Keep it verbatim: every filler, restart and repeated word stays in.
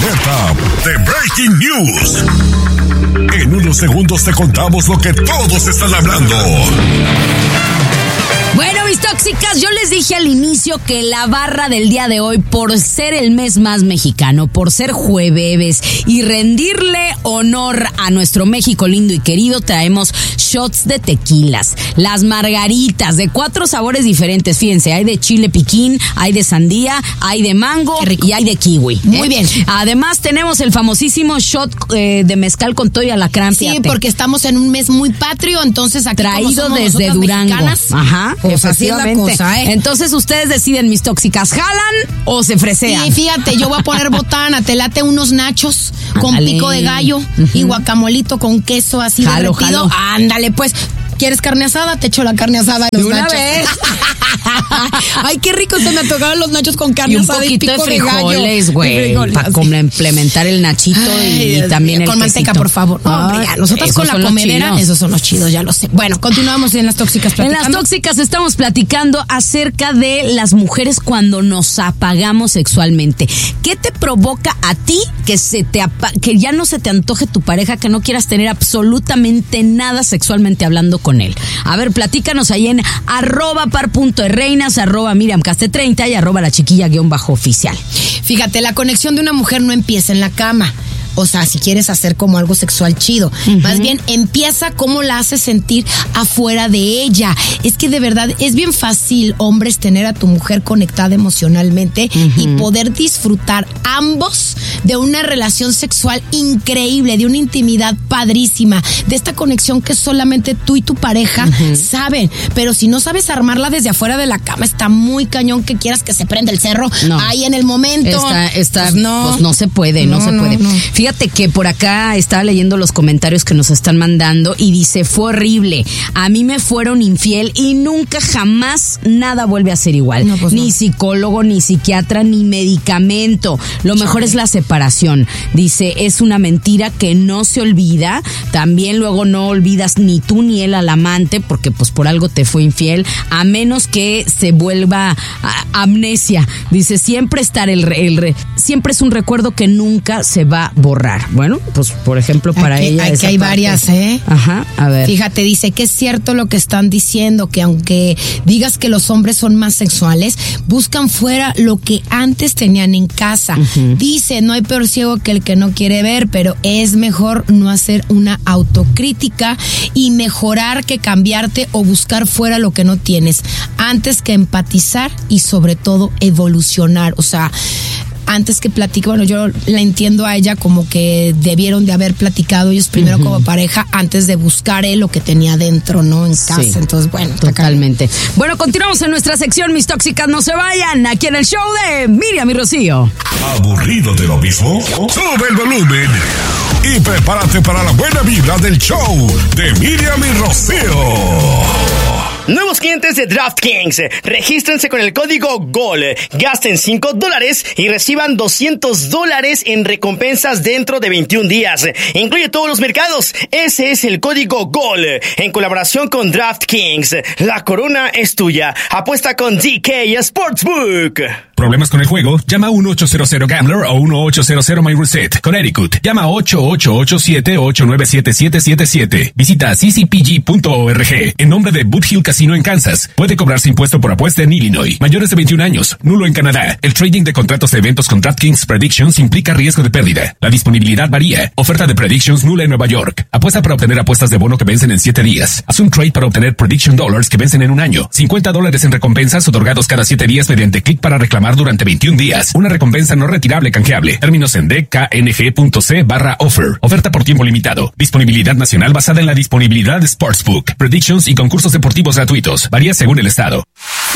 alerta de Breaking News. En unos segundos te contamos lo que todos están hablando. Bueno, mis tóxicas, yo les dije al inicio que la barra del día de hoy, por ser el mes más mexicano, por ser jueves y rendirle honor a nuestro México lindo y querido, traemos shots de tequilas, las margaritas de cuatro sabores diferentes. Fíjense, hay de chile piquín, hay de sandía, hay de mango y hay de kiwi. Muy ¿eh? bien. Además tenemos el famosísimo shot eh, de mezcal con todo y alacrán. Sí, fíjate. Porque estamos en un mes muy patrio, entonces aquí traído como somos desde Durango. Mexicanas, Ajá. Pues así es la cosa, ¿eh? Entonces ustedes deciden, mis tóxicas, ¿jalan o se fresean? Y fíjate, yo voy a poner botana, te late unos nachos con Ándale. pico de gallo uh-huh. y guacamolito con queso así jalo, derretido. Jalo. Ándale, pues. ¿Quieres carne asada? Te echo la carne asada en los de una nachos. vez. Ay, qué rico se me tocaron los nachos con carne y un asada y poquito pico de frijoles, güey, para complementar el nachito. Ay, y, y también el con manteca, quesito. por favor. No, hombre, ya, nosotros con la comedera, esos son los chidos, ya lo sé. Bueno, continuamos en las tóxicas platicando. En las tóxicas estamos platicando acerca de las mujeres cuando nos apagamos sexualmente. ¿Qué te provoca a ti que se te apa- que ya no se te antoje tu pareja, que no quieras tener absolutamente nada sexualmente hablando con él? A ver, platícanos ahí en arroba par punto de reinas, arroba Miriam Caste treinta y arroba la chiquilla guión bajo oficial. Fíjate, la conexión de una mujer no empieza en la cama. O sea, si quieres hacer como algo sexual chido. Uh-huh. Más bien, empieza cómo la haces sentir afuera de ella. Es que de verdad es bien fácil, hombres, tener a tu mujer conectada emocionalmente uh-huh. y poder disfrutar ambos de una relación sexual increíble, de una intimidad padrísima, de esta conexión que solamente tú y tu pareja uh-huh. saben. Pero si no sabes armarla desde afuera de la cama, está muy cañón que quieras que se prenda el cerro no. ahí en el momento. Está, está, pues no. Pues no se puede, no, no se puede. No, no. Fíjate que por acá estaba leyendo los comentarios que nos están mandando y dice, fue horrible, a mí me fueron infiel y nunca jamás nada vuelve a ser igual. No, pues ni no. psicólogo, ni psiquiatra, ni medicamento. Lo Chale. mejor es la separación. Dice, es una mentira que no se olvida. También luego no olvidas ni tú ni él al amante, porque pues por algo te fue infiel, a menos que se vuelva a, amnesia. Dice, siempre estar el, el siempre es un recuerdo que nunca se va a borrar. Bueno, pues por ejemplo para aquí, ella aquí hay parte. varias, ¿eh? Ajá, a ver. Fíjate, dice que es cierto lo que están diciendo, que aunque digas que los hombres son más sexuales, buscan fuera lo que antes tenían en casa. Uh-huh. Dice, no hay peor ciego que el que no quiere ver, pero es mejor no hacer una autocrítica y mejorar que cambiarte o buscar fuera lo que no tienes, antes que empatizar y sobre todo evolucionar. O sea, antes que platique, bueno, yo la entiendo a ella como que debieron de haber platicado ellos primero uh-huh. como pareja antes de buscar él lo que tenía dentro, ¿no? En casa. Sí, entonces, bueno. Totalmente. Bueno, continuamos en nuestra sección, mis tóxicas, no se vayan, aquí en el show de Miriam y Rocío. ¿Aburrido de lo mismo? Sube el volumen y prepárate para la buena vibra del show de Miriam y Rocío. Nuevos clientes de DraftKings, regístrense con el código GOL, gasten cinco dólares y reciban doscientos dólares en recompensas dentro de veintiún días. Incluye todos los mercados. Ese es el código GOL, en colaboración con DraftKings. La corona es tuya. Apuesta con D K Sportsbook. ¿Problemas con el juego? Llama a uno ocho cero cero Gambler o uno ocho cero cero My Reset. Connecticut. Llama a ocho ocho ocho siete ocho nueve siete siete siete siete. Visita c c p g punto org. En nombre de Boot Hill Casino en Kansas. Puede cobrarse impuesto por apuesta en Illinois. Mayores de veintiún años. Nulo en Canadá. El trading de contratos de eventos con DraftKings Predictions implica riesgo de pérdida. La disponibilidad varía. Oferta de Predictions nula en Nueva York. Apuesta para obtener apuestas de bono que vencen en siete días. Haz un trade para obtener Prediction Dollars que vencen en un año. cincuenta dólares en recompensas otorgados cada siete días mediante clic para reclamar durante veintiún días. Una recompensa no retirable canjeable. Términos en d k n g punto c barra offer. Oferta por tiempo limitado. Disponibilidad nacional basada en la disponibilidad de Sportsbook. Predictions y concursos deportivos gratuitos. Varía según el estado.